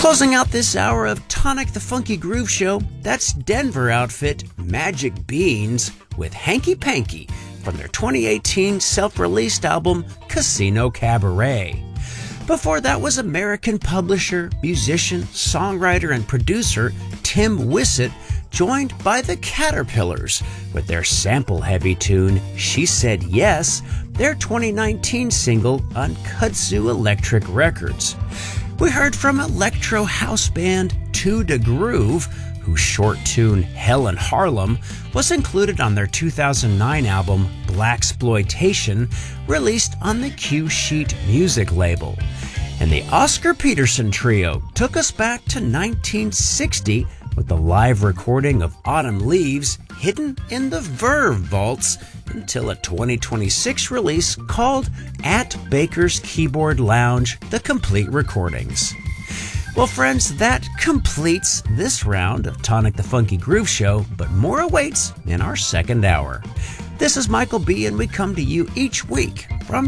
Closing out this hour of Tonic the Funky Groove Show, that's Denver outfit Magic Beans with Hanky Panky from their 2018 self-released album Casino Cabaret. Before that was American publisher, musician, songwriter, and producer Tim Wissett, joined by the Caterpillars with their sample-heavy tune She Said Yes, their 2019 single on Kudzu Electric Records. We heard from electro house band Two de Groove, whose short tune Hell in Harlem was included on their 2009 album Blaxploitation, released on the Q Sheet music label. And the Oscar Peterson Trio took us back to 1960 with the live recording of Autumn Leaves hidden in the Verve vaults until a 2026 release called At Baker's Keyboard Lounge, The Complete Recordings. Well, friends, that completes this round of Tonic the Funky Groove Show, but more awaits in our second hour. This is Michael B., and we come to you each week from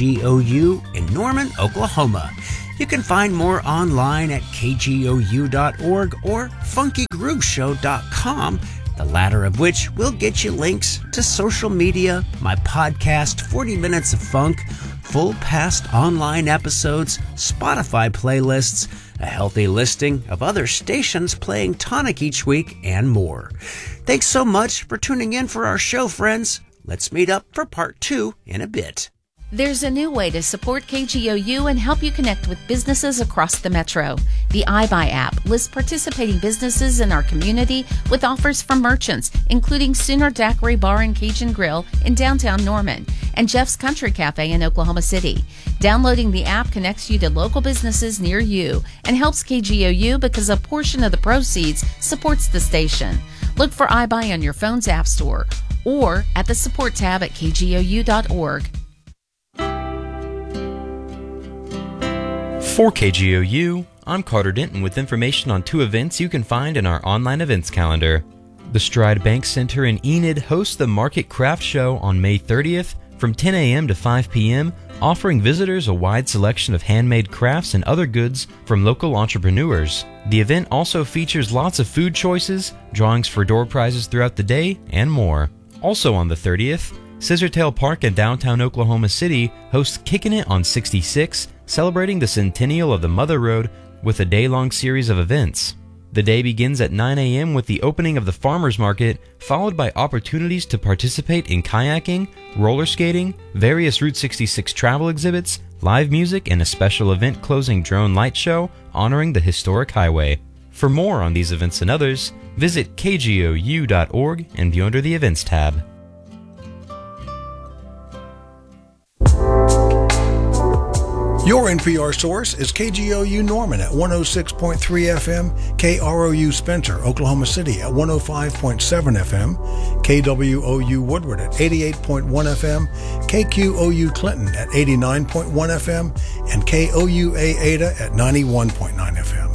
KGOU in Norman, Oklahoma. You can find more online at kgou.org or funkygrooveshow.com, the latter of which will get you links to social media, my podcast 40 Minutes of Funk, full past online episodes, Spotify playlists, a healthy listing of other stations playing Tonic each week, and more. Thanks so much for tuning in for our show, friends. Let's meet up for part 2 in a bit. There's a new way to support KGOU and help you connect with businesses across the metro. The iBuy app lists participating businesses in our community with offers from merchants, including Sooner Daiquiri Bar and Cajun Grill in downtown Norman and Jeff's Country Cafe in Oklahoma City. Downloading the app connects you to local businesses near you and helps KGOU because a portion of the proceeds supports the station. Look for iBuy on your phone's app store or at the support tab at kgou.org. For KGOU, I'm Carter Denton with information on 2 events you can find in our online events calendar. The Stride Bank Center in Enid hosts the Market Craft Show on May 30th from 10 a.m. to 5 p.m., offering visitors a wide selection of handmade crafts and other goods from local entrepreneurs. The event also features lots of food choices, drawings for door prizes throughout the day, and more. Also on the 30th, Scissortail Park in downtown Oklahoma City hosts Kickin' It on 66, celebrating the centennial of the Mother Road with a day-long series of events. The day begins at 9 a.m. with the opening of the Farmers Market, followed by opportunities to participate in kayaking, roller skating, various Route 66 travel exhibits, live music, and a special event closing drone light show honoring the historic highway. For more on these events and others, visit kgou.org and view under the Events tab. Your NPR source is KGOU Norman at 106.3 FM, KROU Spencer, Oklahoma City at 105.7 FM, KWOU Woodward at 88.1 FM, KQOU Clinton at 89.1 FM, and KOUA Ada at 91.9 FM.